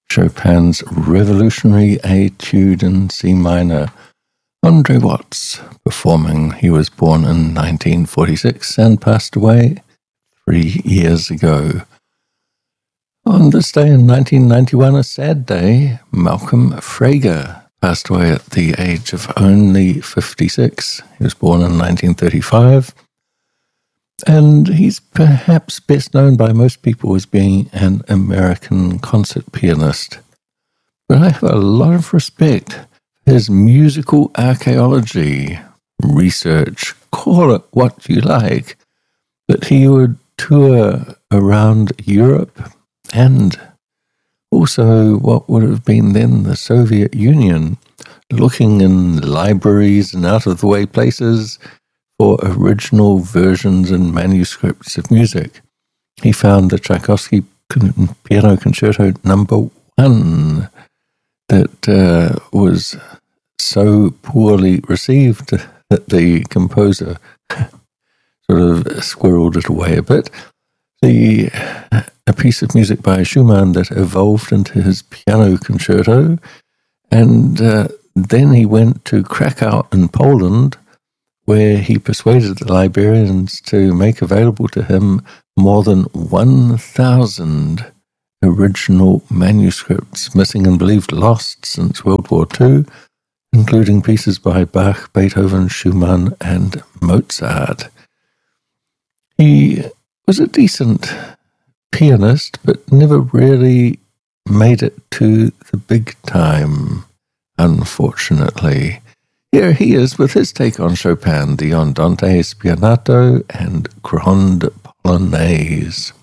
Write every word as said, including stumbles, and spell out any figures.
Chopin's revolutionary Etude in C minor. Andre Watts performing. He was born in nineteen forty-six and passed away three years ago. On this day in nineteen ninety-one, a sad day, Malcolm Frager passed away at the age of only fifty-six. He was born in nineteen thirty-five, and he's perhaps best known by most people as being an American concert pianist. But I have a lot of respect for his musical archaeology, research, call it what you like, that he would tour around Europe and also what would have been then the Soviet Union, looking in libraries and out-of-the-way places for original versions and manuscripts of music. He found the Tchaikovsky Piano Concerto Number One that uh, was so poorly received that the composer sort of squirreled it away a bit. The a piece of music by Schumann that evolved into his piano concerto, and uh, then he went to Krakow in Poland, where he persuaded the librarians to make available to him more than one thousand original manuscripts, missing and believed lost since World War Two, including pieces by Bach, Beethoven, Schumann, and Mozart. He was a decent pianist, but never really made it to the big time, unfortunately. Here he is with his take on Chopin, the Andante Spianato and Grande Polonaise.